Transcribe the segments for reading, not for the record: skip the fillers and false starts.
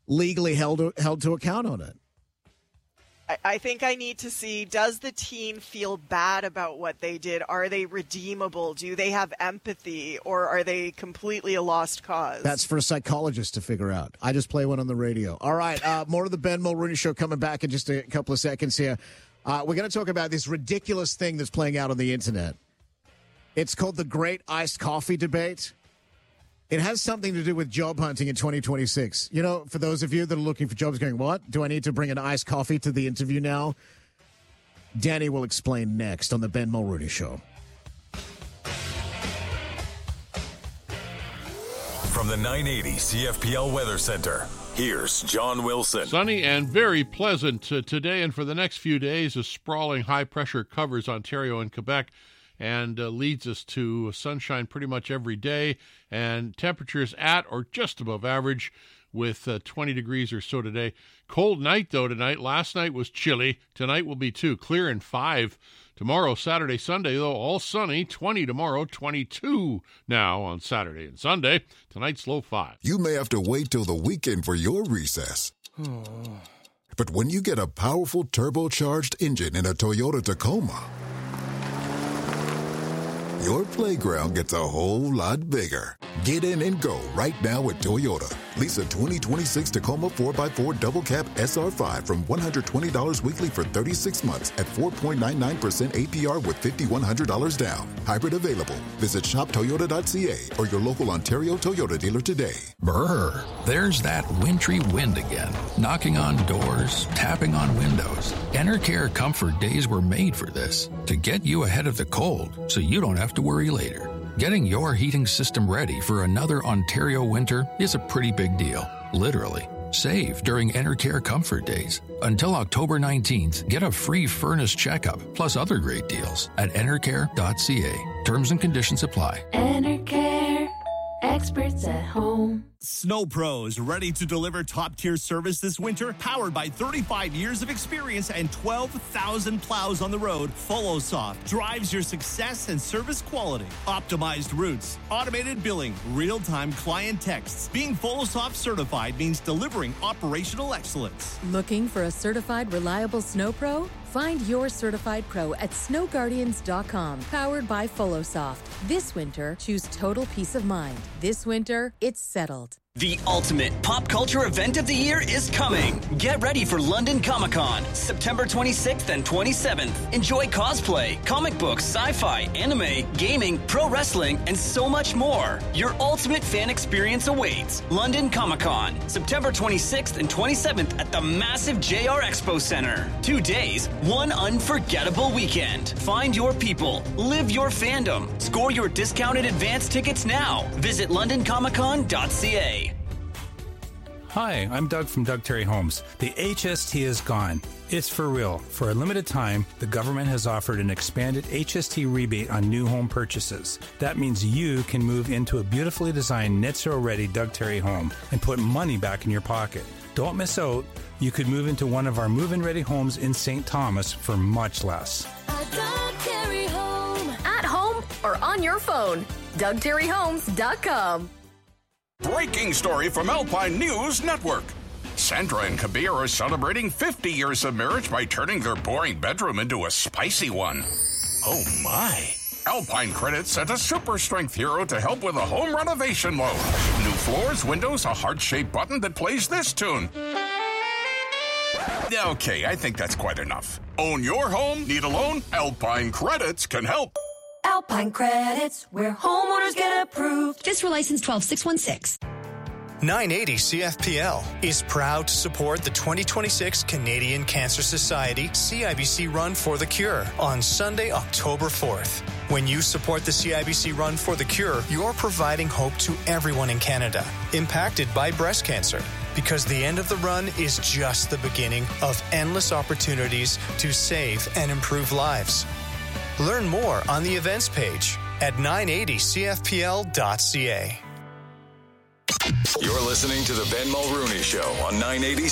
legally held to account on it. I think I need to see, does the teen feel bad about what they did? Are they redeemable? Do they have empathy? Or are they completely a lost cause? That's for a psychologist to figure out. I just play one on the radio. All right, more of the Ben Mulrooney Show coming back in just a couple of seconds here. We're going to talk about this ridiculous thing that's playing out on the internet. It's called the Great Iced Coffee Debate. It has something to do with job hunting in 2026. You know, for those of you that are looking for jobs going, what? Do I need to bring an iced coffee to the interview now? Danny will explain next on the Ben Mulrooney Show. From the 980 CFPL Weather Center, here's John Wilson. Sunny and very pleasant today and for the next few days as sprawling high pressure covers Ontario and Quebec and leads us to sunshine pretty much every day and temperatures at or just above average with 20 degrees or so today. Cold night, though, tonight. Last night was chilly. Tonight will be 2. Clear and 5 tomorrow, Saturday, Sunday, though, all sunny. 20 tomorrow, 22 now on Saturday and Sunday. Tonight's low 5. You may have to wait till the weekend for your recess. But when you get a powerful turbocharged engine in a Toyota Tacoma, your playground gets a whole lot bigger. Get in and go right now at Toyota. Lease a 2026 Tacoma 4x4 Double Cab SR5 from $120 weekly for 36 months at 4.99% APR with $5,100 down. Hybrid available. Visit shoptoyota.ca or your local Ontario Toyota dealer today. Brr, there's that wintry wind again. Knocking on doors, tapping on windows. Enercare Comfort Days were made for this, to get you ahead of the cold so you don't have to worry later. Getting your heating system ready for another Ontario winter is a pretty big deal, literally. Save during Enercare Comfort Days. Until October 19th, get a free furnace checkup plus other great deals at enercare.ca. Terms and conditions apply. Enercare, experts at home. Snow Pros, ready to deliver top-tier service this winter? Powered by 35 years of experience and 12,000 plows on the road, FollowSoft drives your success and service quality. Optimized routes, automated billing, real-time client texts. Being FollowSoft certified means delivering operational excellence. Looking for a certified, reliable Snow Pro? Find your certified pro at snowguardians.com. Powered by FollowSoft. This winter, choose total peace of mind. This winter, it's settled. The ultimate pop culture event of the year is coming. Get ready for London Comic-Con, September 26th and 27th. Enjoy cosplay, comic books, sci-fi, anime, gaming, pro wrestling, and so much more. Your ultimate fan experience awaits. London Comic-Con, September 26th and 27th at the massive JR Expo Center. 2 days, one unforgettable weekend. Find your people, live your fandom. Score your discounted advance tickets now. Visit londoncomiccon.ca. Hi, I'm Doug from Doug Terry Homes. The HST is gone. It's for real. For a limited time, the government has offered an expanded HST rebate on new home purchases. That means you can move into a beautifully designed net zero ready Doug Terry home and put money back in your pocket. Don't miss out. You could move into one of our move-in ready homes in St. Thomas for much less. A Doug Terry home. At home or on your phone. DougTerryHomes.com. Breaking story from Alpine News Network. Sandra and Kabir are celebrating 50 years of marriage by turning their boring bedroom into a spicy one. Oh my. Alpine Credit sent a super strength hero to help with a home renovation loan. New floors, windows, a heart-shaped button that plays this tune. Okay, I think that's quite enough. Own your home? Need a loan? Alpine Credits can help. Alpine Credits, where homeowners get approved. Just for license 12616. 980 CFPL is proud to support the 2026 Canadian Cancer Society CIBC Run for the Cure on Sunday, October 4th. When you support the CIBC Run for the Cure, you're providing hope to everyone in Canada impacted by breast cancer. Because the end of the run is just the beginning of endless opportunities to save and improve lives. Learn more on the events page at 980CFPL.ca. You're listening to the Ben Mulrooney Show on 980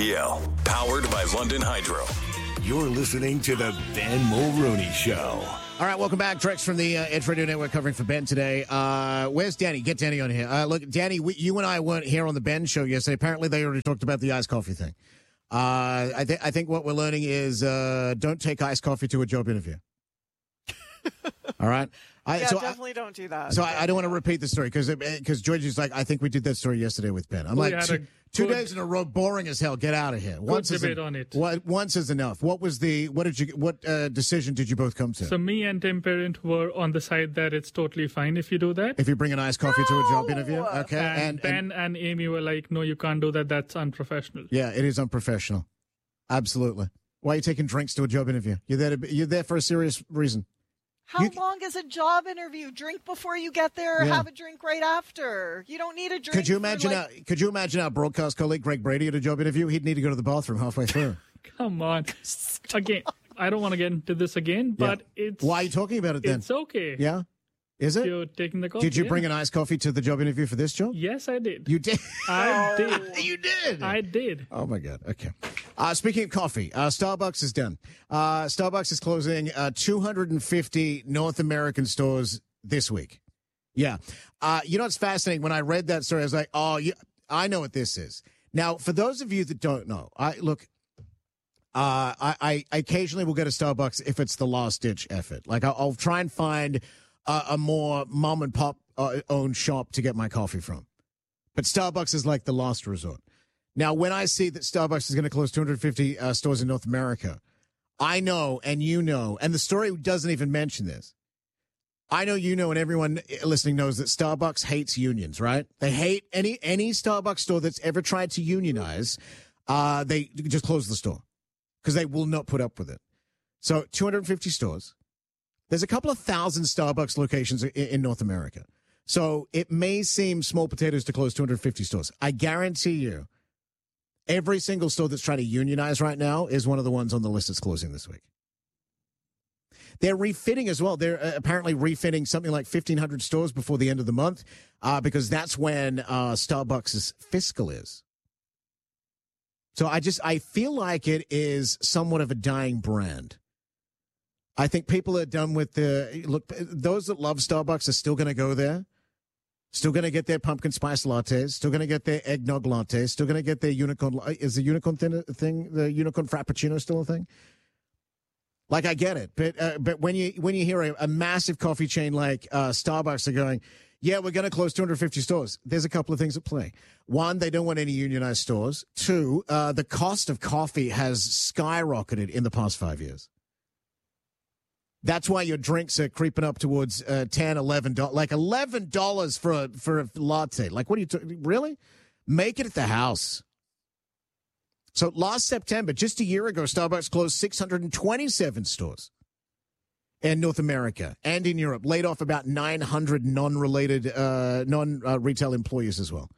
CFPL, powered by London Hydro. You're listening to the Ben Mulrooney Show. All right, welcome back. Trex from the Edge Radio Network covering for Ben today. Where's Danny? Get Danny on here. Look, Danny, you and I weren't here on the Ben show yesterday. Apparently, they already talked about the iced coffee thing. I think what we're learning is don't take iced coffee to a job interview. All right? Definitely don't do that. So I don't want to repeat the story because Georgie's like, I think we did that story yesterday with Ben. I'm like, two days in a row, boring as hell. Get out of here. Once debate on it. Once is enough. What decision did you both come to? So me and Tim Parent were on the side that it's totally fine if you do that. If you bring an iced coffee to a job interview, okay. And Ben and Amy were like, no, you can't do that. That's unprofessional. Yeah, it is unprofessional. Absolutely. Why are you taking drinks to a job interview? You're there for a serious reason. How long is a job interview? Drink before you get there, or have a drink right after. You don't need a drink. Could you imagine our broadcast colleague Greg Brady at a job interview? He'd need to go to the bathroom halfway through. Come on. Again, I don't want to get into this again, but it's... Why are you talking about it then? It's okay. Yeah? Is it? You're taking the coffee. Did you bring an iced coffee to the job interview for this job? Yes, I did. You did? I did. You did? I did. Oh, my God. Okay. Speaking of coffee, Starbucks is done. Starbucks is closing 250 North American stores this week. Yeah. You know what's fascinating? When I read that story, I was like, I know what this is. Now, for those of you that don't know, I occasionally will go to Starbucks if it's the last-ditch effort. Like, I'll try and find a more mom-and-pop owned shop to get my coffee from. But Starbucks is like the last resort. Now, when I see that Starbucks is going to close 250 stores in North America, I know, and you know, and the story doesn't even mention this. I know, you know, and everyone listening knows that Starbucks hates unions, right? They hate any Starbucks store that's ever tried to unionize. They just close the store because they will not put up with it. So 250 stores. There's a couple of thousand Starbucks locations in North America. So it may seem small potatoes to close 250 stores. I guarantee you, every single store that's trying to unionize right now is one of the ones on the list that's closing this week. They're refitting as well. They're apparently refitting something like 1,500 stores before the end of the month because that's when Starbucks' fiscal is. So I feel like it is somewhat of a dying brand. I think people are done with those that love Starbucks are still going to go there. Still going to get their pumpkin spice lattes. Still going to get their eggnog lattes. Still going to get their unicorn. Is the unicorn thing, the unicorn frappuccino still a thing? Like, I get it. But when you hear a massive coffee chain like Starbucks are going, yeah, we're going to close 250 stores, there's a couple of things at play. One, they don't want any unionized stores. Two, the cost of coffee has skyrocketed in the past 5 years. That's why your drinks are creeping up towards $10, $11, like $11 for a latte. Like, what are you really? Make it at the house. So last September, just a year ago, Starbucks closed 627 stores in North America and in Europe, laid off about 900 non-related, non-retail employees as well.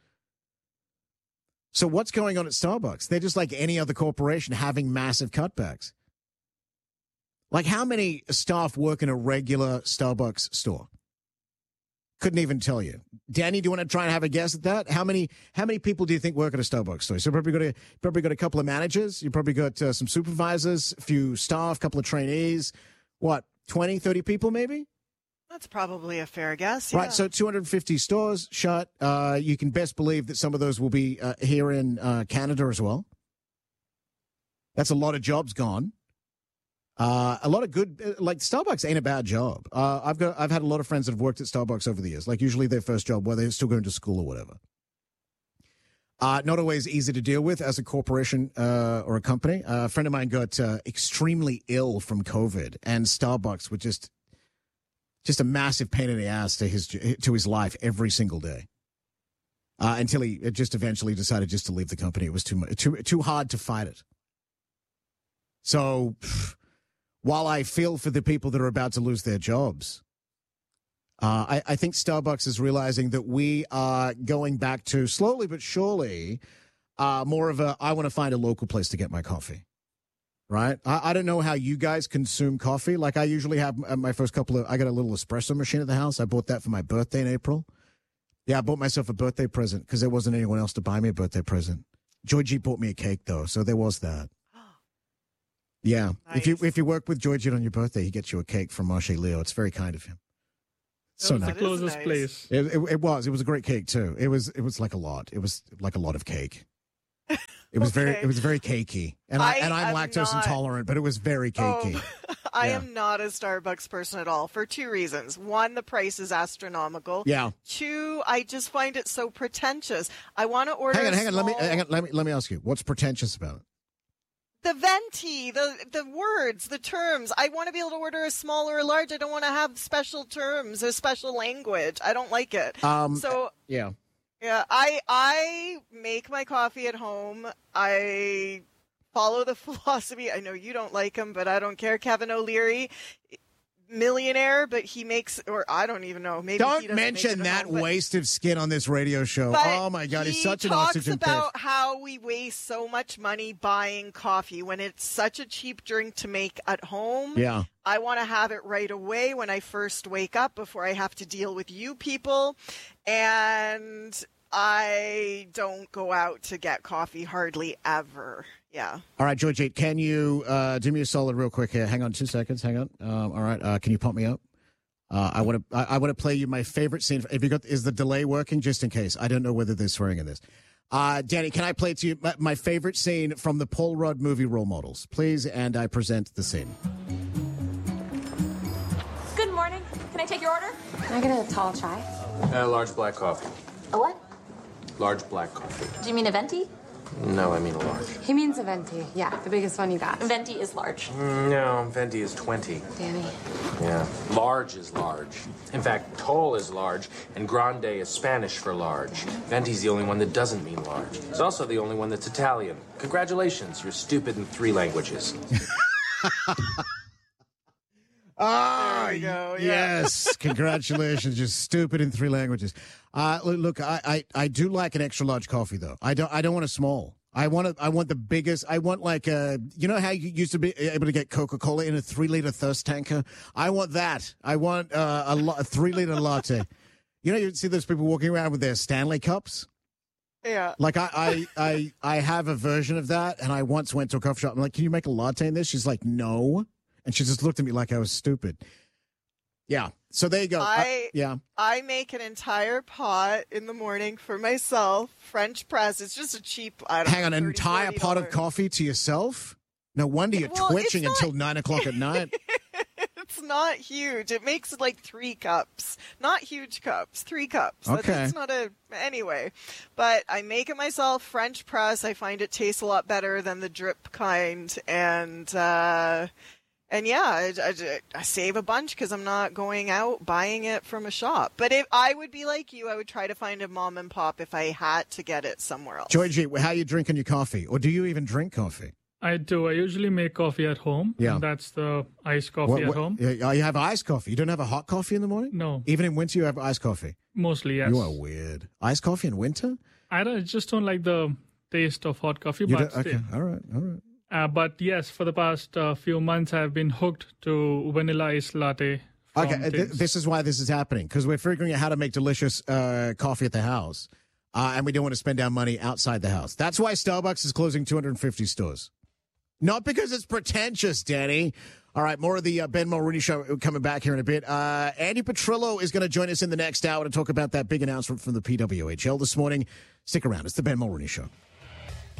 So what's going on at Starbucks? They're just like any other corporation having massive cutbacks. Like, how many staff work in a regular Starbucks store? Couldn't even tell you. Danny, do you want to try and have a guess at that? How many people do you think work at a Starbucks store? So probably got a couple of managers. You probably got some supervisors, a few staff, a couple of trainees. What, 20, 30 people maybe? That's probably a fair guess. Right, so 250 stores shut. You can best believe that some of those will be here in Canada as well. That's a lot of jobs gone. A lot of good, like Starbucks ain't a bad job. I've had a lot of friends that have worked at Starbucks over the years, like usually their first job where they're still going to school or whatever. Not always easy to deal with as a corporation or a company. A friend of mine got extremely ill from COVID, and Starbucks was just a massive pain in the ass to his life every single day. Until he just eventually decided just to leave the company. It was too hard to fight it. So, while I feel for the people that are about to lose their jobs, I think Starbucks is realizing that we are going back to, slowly but surely, more of I want to find a local place to get my coffee, right? I don't know how you guys consume coffee. Like, I usually have my first I got a little espresso machine at the house. I bought that for my birthday in April. Yeah, I bought myself a birthday present because there wasn't anyone else to buy me a birthday present. Georgie bought me a cake, though, so there was that. Yeah. Nice. If you work with Georgette on your birthday, he gets you a cake from Marche Leo. It's very kind of him. So the nice. closest place. It was. It was a great cake too. It was like a lot. It was like a lot of cake. It was Okay. very cakey. And I'm lactose not- intolerant, but it was very cakey. I Yeah. am not a Starbucks person at all for two reasons. One, the price is astronomical. Yeah. Two, I just find it so pretentious. I want to order. Hang on. small- Let me ask you. What's pretentious about it? The venti, the words, the terms. I want to be able to order a small or a large. I don't want to have special terms or special language. I don't like it. Yeah. Yeah, I make my coffee at home. I follow the philosophy. I know you don't like him, but I don't care. Kevin O'Leary, millionaire, but he makes, or I don't even know. Maybe he Don't doesn't mention make it at that home, but- waste of skin on this radio show. But Oh my God, he's such an He oxygen talks about pig. how we waste so much money buying coffee when it's such a cheap drink to make at home. Yeah. I want to have it right away when I first wake up before I have to deal with you people. And I don't go out to get coffee hardly ever. Yeah. All right, Georgette, can you do me a solid real quick here? Hang on 2 seconds. Hang on. All right. Can you pump me up? I want to play you my favorite scene. Is the delay working? Just in case. I don't know whether there's swearing in this. Danny, can I play to you my favorite scene from the Paul Rudd movie Role Models? Please, and I present the scene. Good morning. Can I take your order? Can I get a tall chai? Large black coffee. A what? Large black coffee. Do you mean a venti? No, I mean a large. He means a venti. Yeah, the biggest one you got. Venti is large. No, venti is 20. Danny. Yeah. Large is large. In fact, tall is large, and grande is Spanish for large. Venti's the only one that doesn't mean large. It's also the only one that's Italian. Congratulations, you're stupid in 3 languages. Ah, There you go, yeah. yes. Congratulations. You're stupid in 3 languages. Look, I do like an extra large coffee though. I don't want a small. I want the biggest. I want like you know how you used to be able to get Coca-Cola in a 3-liter thirst tanker? I want that. I want a 3-liter latte. You know, you see those people walking around with their Stanley cups? Yeah. Like I have a version of that, and I once went to a coffee shop. I'm like, can you make a latte in this? She's like, no. And she just looked at me like I was stupid. Yeah. So there you go. Yeah. I make an entire pot in the morning for myself, French press. It's just a cheap, Hang on, an entire pot of coffee to yourself? No wonder you're twitching until 9 o'clock at night. It's not huge. It makes like 3 cups. Not huge cups, 3 cups. Okay. That's not anyway. But I make it myself, French press. I find it tastes a lot better than the drip kind. And yeah, I save a bunch because I'm not going out buying it from a shop. But if I would be like you, I would try to find a mom and pop if I had to get it somewhere else. Georgie, how are you drinking your coffee? Or do you even drink coffee? I do. I usually make coffee at home. Yeah. And that's the iced coffee at home. Yeah, you have iced coffee. You don't have a hot coffee in the morning? No. Even in winter, you have iced coffee? Mostly, yes. You are weird. Iced coffee in winter? I just don't like the taste of hot coffee. You But don't- okay, all right. but yes, for the past few months, I've been hooked to vanilla iced latte. from Okay, Tim's. this is why this is happening, because we're figuring out how to make delicious coffee at the house, and we don't want to spend our money outside the house. That's why Starbucks is closing 250 stores. Not because it's pretentious, Danny. All right, more of the Ben Mulrooney Show coming back here in a bit. Andy Petrillo is going to join us in the next hour to talk about that big announcement from the PWHL this morning. Stick around. It's the Ben Mulrooney Show.